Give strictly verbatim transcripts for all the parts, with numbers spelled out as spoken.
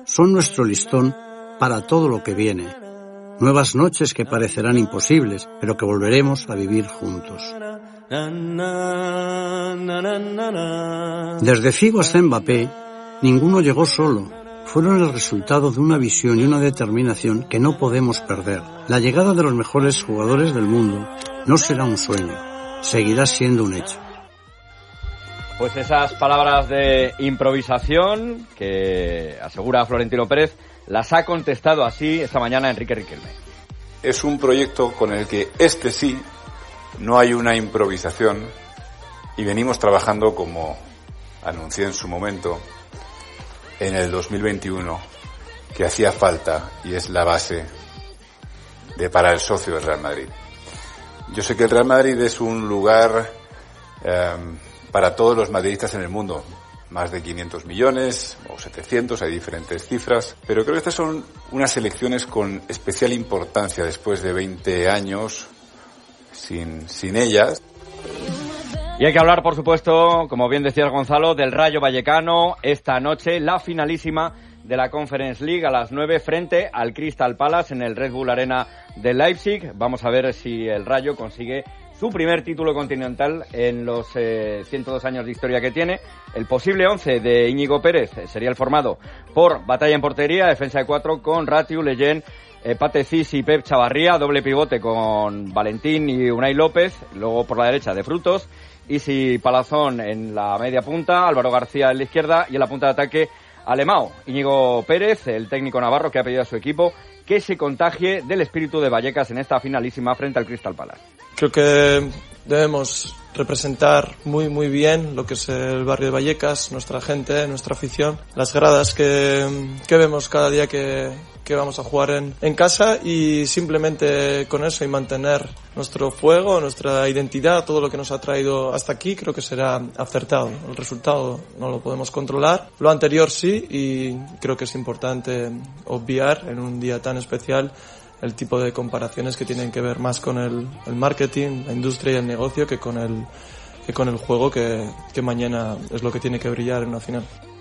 son nuestro listón para todo lo que viene. Nuevas noches que parecerán imposibles, pero que volveremos a vivir juntos. Desde Figo hasta Mbappé, ninguno llegó solo. Fueron el resultado de una visión y una determinación que no podemos perder. La llegada de los mejores jugadores del mundo no será un sueño, seguirá siendo un hecho. Pues esas palabras de improvisación que asegura Florentino Pérez las ha contestado así esta mañana Enrique Riquelme. Es un proyecto con el que este sí no hay una improvisación y venimos trabajando, como anuncié en su momento, en el dos mil veintiuno, que hacía falta y es la base de para el socio del Real Madrid. Yo sé que el Real Madrid es un lugar eh, para todos los madridistas en el mundo. Más de quinientos millones o setecientos, hay diferentes cifras, pero creo que estas son unas elecciones con especial importancia después de veinte años sin, sin ellas. Y hay que hablar, por supuesto, como bien decía Gonzalo, del Rayo Vallecano esta noche, la finalísima de la Conference League a las nueve frente al Crystal Palace en el Red Bull Arena de Leipzig. Vamos a ver si el Rayo consigue su primer título continental en los eh, ciento dos años de historia que tiene. El posible once de Íñigo Pérez sería el formado por Batalla en portería, defensa de cuatro con Ratiu, Leyen, eh, Pate Cis y Pep Chavarría, doble pivote con Valentín y Unai López, luego por la derecha de Frutos, Isi Palazón en la media punta, Álvaro García en la izquierda y en la punta de ataque Alemão. Íñigo Pérez, el técnico navarro que ha pedido a su equipo que se contagie del espíritu de Vallecas en esta finalísima frente al Crystal Palace. Creo que debemos representar muy muy bien lo que es el barrio de Vallecas, nuestra gente, nuestra afición, las gradas que, que vemos cada día que, que vamos a jugar en, en casa, y simplemente con eso y mantener nuestro fuego, nuestra identidad, todo lo que nos ha traído hasta aquí, creo que será acertado. El resultado no lo podemos controlar, lo anterior sí, y creo que es importante obviar en un día tan especial el tipo de comparaciones que tienen que ver más con el, el marketing, la industria y el negocio que con el, que con el juego, que, que mañana es lo que tiene que brillar en una final.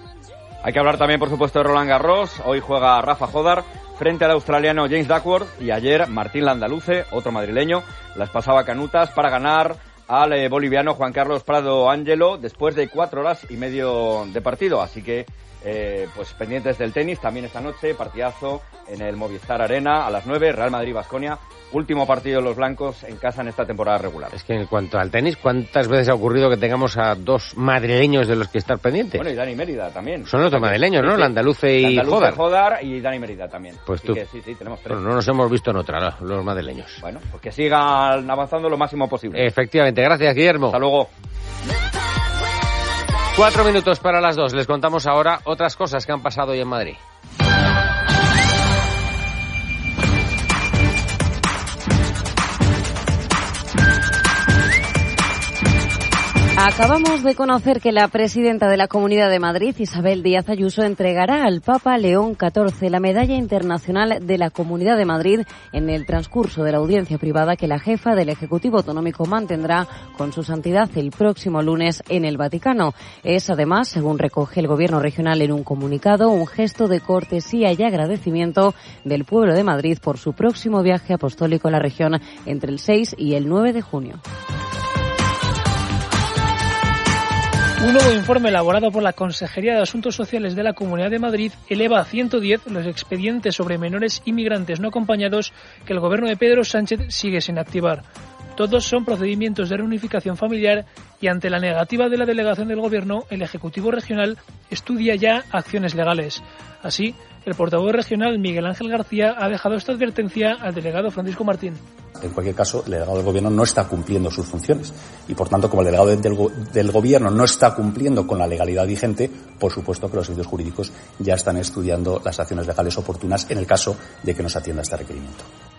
Hay que hablar también, por supuesto, de Roland Garros. Hoy juega Rafa Jodar frente al australiano James Duckworth, y ayer Martín Landaluce, otro madrileño, las pasaba canutas para ganar al eh, boliviano Juan Carlos Prado Ángelo después de cuatro horas y medio de partido. Así que Eh, pues pendientes del tenis también esta noche, partidazo en el Movistar Arena a las nueve, Real Madrid-Baskonia, último partido de los blancos en casa en esta temporada regular. Es que en cuanto al tenis, ¿cuántas veces ha ocurrido que tengamos a dos madrileños de los que estar pendientes? Bueno, y Dani Mérida también. Son los dos madrileños, ¿no? Sí, sí. Landaluce y Landaluce, Jodar. Jodar y Dani Mérida también. Pues Así tú. Que, sí, sí, tenemos tres. Bueno, no nos hemos visto en otra, los madrileños. Bueno, pues que sigan avanzando lo máximo posible. Efectivamente, gracias, Guillermo. Hasta luego. Cuatro minutos para las dos. Les contamos ahora otras cosas que han pasado hoy en Madrid. Acabamos de conocer que la presidenta de la Comunidad de Madrid, Isabel Díaz Ayuso, entregará al Papa León catorce la Medalla Internacional de la Comunidad de Madrid en el transcurso de la audiencia privada que la jefa del Ejecutivo Autonómico mantendrá con su santidad el próximo lunes en el Vaticano. Es además, según recoge el Gobierno regional en un comunicado, un gesto de cortesía y agradecimiento del pueblo de Madrid por su próximo viaje apostólico a la región entre el seis y el nueve de junio. Un nuevo informe elaborado por la Consejería de Asuntos Sociales de la Comunidad de Madrid eleva a ciento diez los expedientes sobre menores inmigrantes no acompañados que el gobierno de Pedro Sánchez sigue sin activar. Todos son procedimientos de reunificación familiar y ante la negativa de la delegación del Gobierno, el Ejecutivo Regional estudia ya acciones legales. Así, el portavoz regional Miguel Ángel García ha dejado esta advertencia al delegado Francisco Martín. En cualquier caso, el delegado del Gobierno no está cumpliendo sus funciones y, por tanto, como el delegado del, del Gobierno no está cumpliendo con la legalidad vigente, por supuesto que los servicios jurídicos ya están estudiando las acciones legales oportunas en el caso de que nos atienda este requerimiento.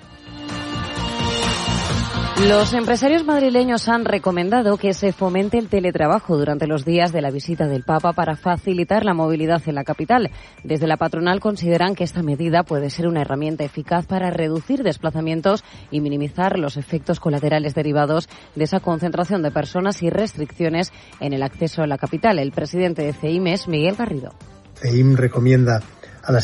Los empresarios madrileños han recomendado que se fomente el teletrabajo durante los días de la visita del Papa para facilitar la movilidad en la capital. Desde la patronal consideran que esta medida puede ser una herramienta eficaz para reducir desplazamientos y minimizar los efectos colaterales derivados de esa concentración de personas y restricciones en el acceso a la capital. El presidente de C E I M es Miguel Garrido. C E I M recomienda